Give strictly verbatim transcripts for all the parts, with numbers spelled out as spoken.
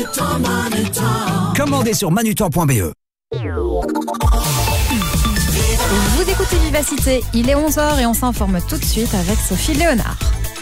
Commandez sur manutan point b e. Vous écoutez Vivacité, il est onze heures et on s'informe tout de suite avec Sophie Léonard.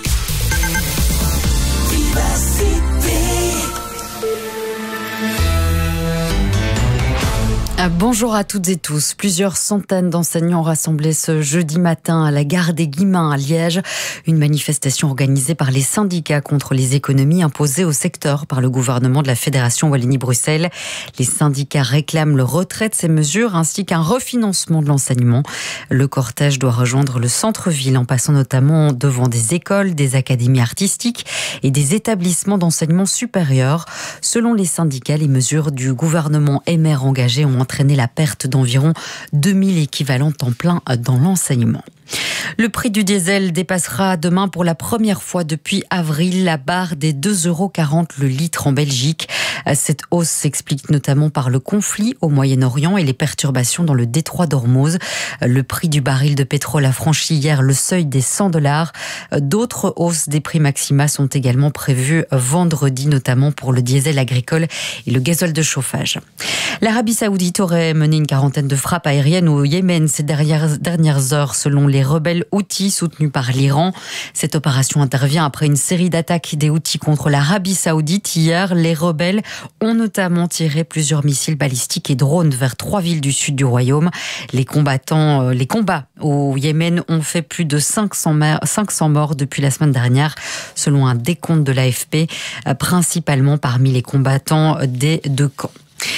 Bonjour à toutes et tous. Plusieurs centaines d'enseignants rassemblés ce jeudi matin à la gare des Guillemins à Liège. Une manifestation organisée par les syndicats contre les économies imposées au secteur par le gouvernement de la Fédération Wallonie-Bruxelles. Les syndicats réclament le retrait de ces mesures ainsi qu'un refinancement de l'enseignement. Le cortège doit rejoindre le centre-ville en passant notamment devant des écoles, des académies artistiques et des établissements d'enseignement supérieur. Selon les syndicats, les mesures du gouvernement M R engagées ont entraîné la perte d'environ deux mille équivalents temps plein dans l'enseignement. Le prix du diesel dépassera demain pour la première fois depuis avril la barre des deux euros quarante le litre en Belgique. Cette hausse s'explique notamment par le conflit au Moyen-Orient et les perturbations dans le détroit d'Ormuz. Le prix du baril de pétrole a franchi hier le seuil des cent dollars. D'autres hausses des prix maxima sont également prévues vendredi, notamment pour le diesel agricole et le gazole de chauffage. L'Arabie Saoudite aurait mené une quarantaine de frappes aériennes au Yémen ces dernières, dernières heures, selon les rebelles Houthis soutenus par l'Iran. Cette opération intervient après une série d'attaques des Houthis contre l'Arabie Saoudite. Hier, les rebelles ont notamment tiré plusieurs missiles balistiques et drones vers trois villes du sud du royaume. Les combattants, les combats au Yémen ont fait plus de cinq cents morts depuis la semaine dernière, selon un décompte de l'A F P, principalement parmi les combattants des deux camps.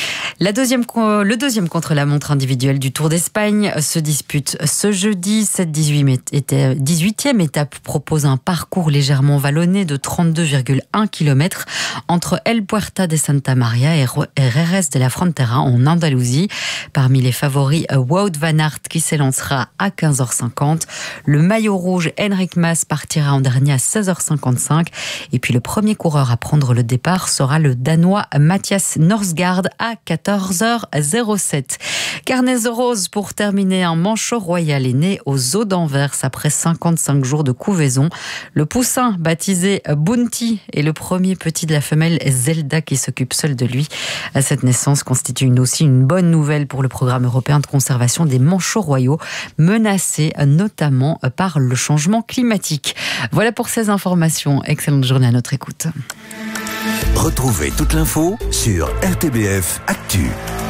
La deuxième, le deuxième contre-la-montre individuel du Tour d'Espagne se dispute ce jeudi. Cette dix-huitième étape propose un parcours légèrement vallonné de trente-deux virgule un kilomètres entre El Puerta de Santa Maria et Jerez de la Frontera en Andalousie. Parmi les favoris, Wout van Aert qui s'élancera à quinze heures cinquante. Le maillot rouge Enric Mas partira en dernier à seize heures cinquante-cinq. Et puis le premier coureur à prendre le départ sera le Danois Mathias Norsgaard à quatorze heures sept. Carnet rose pour terminer. Un manchot royal est né aux eaux d'Anvers après cinquante-cinq jours de couvaison. Le poussin, baptisé Bounty, est le premier petit de la femelle Zelda qui s'occupe seule de lui. Cette naissance constitue une, aussi une bonne nouvelle pour le programme européen de conservation des manchots royaux, menacés notamment par le changement climatique. Voilà pour ces informations. Excellente journée à notre écoute. Retrouvez toute l'info sur R T B F Actu.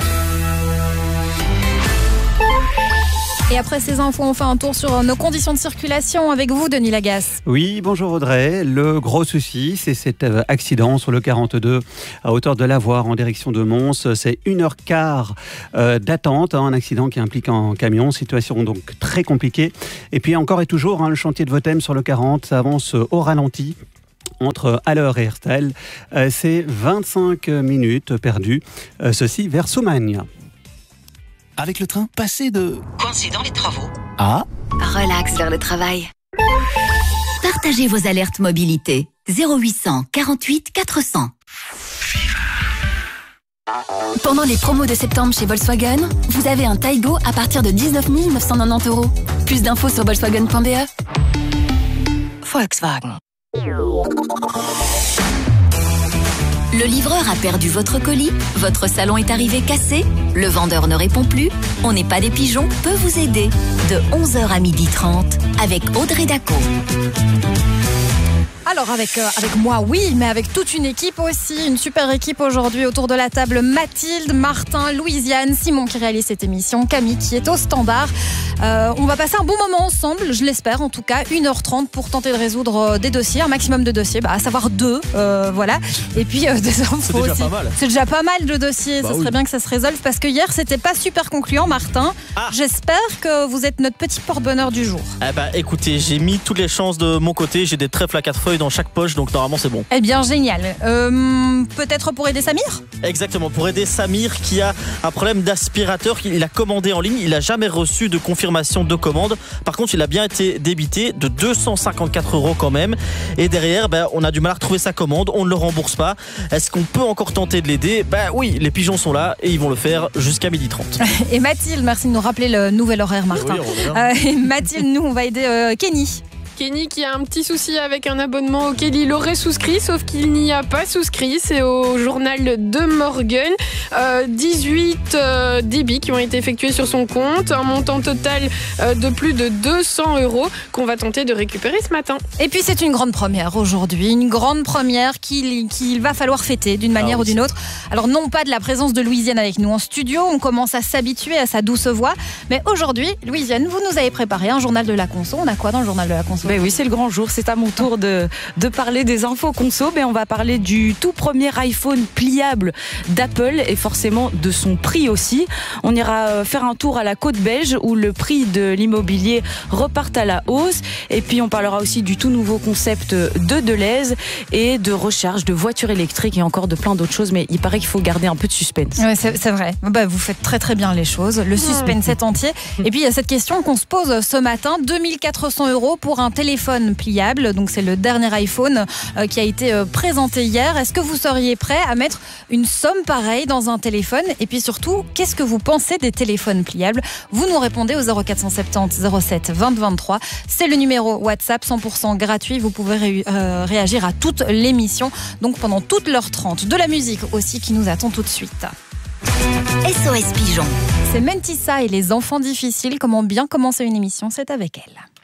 Et après ces infos, on fait un tour sur nos conditions de circulation avec vous, Denis Lagasse. Oui, bonjour Audrey. Le gros souci, c'est cet accident sur le quarante-deux à hauteur de Lavoire en direction de Mons. C'est une heure quart euh, d'attente, hein, un accident qui implique un camion. Situation donc très compliquée. Et puis encore et toujours, hein, le chantier de Votem sur le quarante, ça avance au ralenti. Entre Haller et Herstal, euh, c'est vingt-cinq minutes perdues, euh, ceci vers Soumagne. Avec le train, passez de coincé dans les travaux à relax vers le travail. Partagez vos alertes mobilité. zéro huit cents quarante-huit quatre cents. Pendant les promos de septembre chez Volkswagen, vous avez un Taigo à partir de dix-neuf mille neuf cent quatre-vingt-dix euros. Plus d'infos sur volkswagen point b e. Volkswagen. Le livreur a perdu votre colis, votre salon est arrivé cassé, le vendeur ne répond plus, On n'est pas des pigeons peut vous aider de onze heures à midi trente avec Audrey Daco. Alors avec, euh, avec moi oui, mais avec toute une équipe aussi, une super équipe aujourd'hui autour de la table. Mathilde, Martin, Louisiane, Simon qui réalise cette émission, Camille qui est au standard. Euh, on va passer un bon moment ensemble, je l'espère en tout cas, une heure trente pour tenter de résoudre des dossiers, un maximum de dossiers, bah, à savoir deux, euh, voilà. Et puis euh, des infos C'est déjà aussi. pas mal. C'est déjà pas mal de dossiers, Bah ça oui. serait bien que ça se résolve parce que hier c'était pas super concluant, Martin. Ah. J'espère que vous êtes notre petit porte-bonheur du jour. Eh ben, écoutez, j'ai mis toutes les chances de mon côté, j'ai des trèfles à quatre feuilles dans chaque poche, donc normalement c'est bon. Eh bien génial. Euh, peut-être pour aider Samir ? Exactement, pour aider Samir qui a un problème d'aspirateur qu'il a commandé en ligne, il n'a jamais reçu de confirmation de commande. Par contre, il a bien été débité de deux cent cinquante-quatre euros quand même. Et derrière, ben, on a du mal à retrouver sa commande, on ne le rembourse pas. Est-ce qu'on peut encore tenter de l'aider ? Ben oui, les pigeons sont là et ils vont le faire jusqu'à midi trente. Et Mathilde, merci de nous rappeler le nouvel horaire, Martin. Oui, on verra. Euh, et Mathilde, nous, on va aider euh, Kenny. Kenny qui a un petit souci avec un abonnement auquel il aurait souscrit, sauf qu'il n'y a pas souscrit. C'est au journal de Morgan. Euh, dix-huit euh, débits qui ont été effectués sur son compte, un montant total euh, de plus de deux cents euros qu'on va tenter de récupérer ce matin. Et puis c'est une grande première aujourd'hui, une grande première qu'il, qu'il va falloir fêter d'une manière ah oui. ou d'une autre. Alors non pas de la présence de Louisiane avec nous en studio, on commence à s'habituer à sa douce voix, mais aujourd'hui, Louisiane, vous nous avez préparé un journal de la conso. On a quoi dans le journal de la conso ? Ben oui, c'est le grand jour, c'est à mon tour de, de parler des infos conso. Ben on va parler du tout premier iPhone pliable d'Apple et forcément de son prix aussi. On ira faire un tour à la côte belge où le prix de l'immobilier repart à la hausse. Et puis on parlera aussi du tout nouveau concept de Deleuze et de recharge de voitures électriques et encore de plein d'autres choses. Mais il paraît qu'il faut garder un peu de suspense. Ouais, c'est, c'est vrai. Bah, vous faites très très bien les choses. Le suspense est entier. Et puis il y a cette question qu'on se pose ce matin. deux mille quatre cents euros pour un téléphone pliable. Donc c'est le dernier iPhone euh, qui a été euh, présenté hier. Est-ce que vous seriez prêt à mettre une somme pareille dans un téléphone ? Et puis surtout, qu'est-ce que vous pensez des téléphones pliables ? Vous nous répondez au zéro quatre cent soixante-dix zéro sept vingt vingt-trois. C'est le numéro WhatsApp cent pour cent gratuit. Vous pouvez ré- euh, réagir à toute l'émission. Donc pendant toute l'heure trente. De la musique aussi qui nous attend tout de suite. S O S Pigeon. C'est Mentissa et les enfants difficiles. Comment bien commencer une émission ? C'est avec elle.